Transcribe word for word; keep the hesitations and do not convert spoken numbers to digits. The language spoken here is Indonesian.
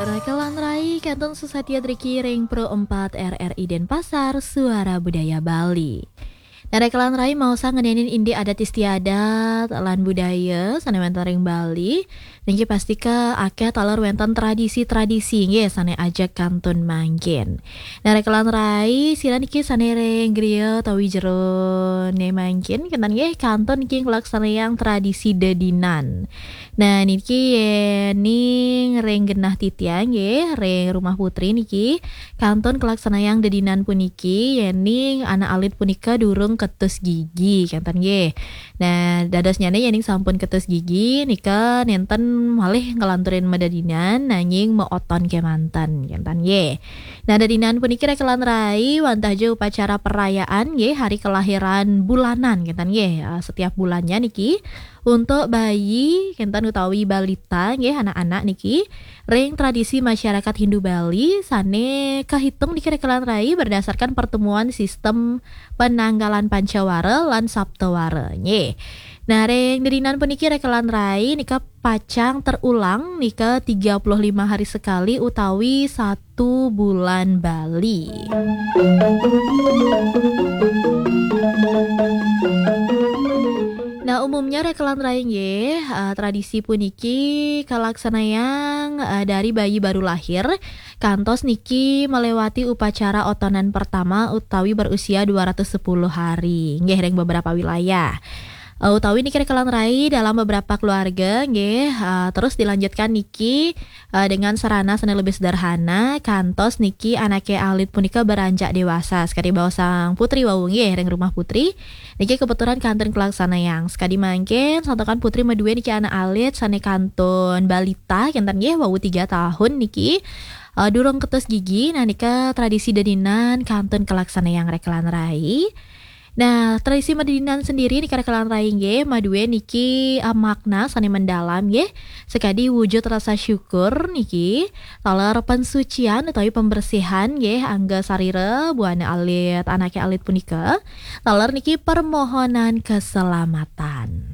Rekalan Rai Kanton Susatya Triki Ring Pro empat R R I Denpasar Suara Budaya Bali. Nah, Rekalan Rai mau sang ngedenin indi adat istiadat lan budaya sanewen ring Bali. Niki pasti ke akeh taler wenten tradisi-tradisi nggih sane ajak kantun mangkin. Nah, Rekalan Rai sira niki sane ring griya tawi jero ne mangkin kentan nggih kantun niki nglaksanayang tradisi dedinan. Nah, niki ning ring genah titiang nggih ring rumah putri niki kantun kelaksanayang dedinan puniki yening anak alit punika durung ketus gigi kanten nggih. Nah, dadosnyane yening sampun ketus gigi nika nenten malih ngelanturin medadinan nanging meoton kemanten kanten nggih. Nah, dedinan puniki Rekalan Rai wantah je upacara perayaan nggih hari kelahiran bulanan kanten nggih. Setiap bulannya niki untuk bayi kentan utawi balita nggih anak-anak niki ring tradisi masyarakat Hindu Bali sane kahitung niki Rekalan Rai berdasarkan pertemuan sistem penanggalan Pancawara lan Saptawara nggih. Nah, ring dedinan puniki Rekalan Rai nika pacang terulang nika tiga puluh lima hari sekali utawi satu bulan Bali. Nah, umumnya Rekalan Rai nggih uh, tradisi puniki kalaksanayang uh, dari bayi baru lahir kantos niki melewati upacara otonan pertama utawi berusia dua ratus sepuluh hari nggih ring beberapa wilayah. Uh, utawi niki Rekalan Rai dalam beberapa keluarga nggih uh, terus dilanjutkan niki uh, dengan sarana seni lebih sederhana kantos niki anake alit punika beranjak dewasa sekali bawa sang putri wau nggih ring rumah putri niki kebetulan kantun kelaksanayang sekali mangken santokan putri medue niki anak alit sane kantun balita kentan nggih wau tiga tahun niki uh, durung ketus gigi. Nah, nika tradisi dedinan kantun kelaksanayang Rekalan Rai. Nah, tradisi medinan sendiri niki Rekalan Rai nggih madue niki uh, makna sane mendalam nggih sekadi wujud rasa syukur niki taler pensucian utawi pembersihan nggih angga sarira buana alit anake alit punika taler niki permohonan keselamatan.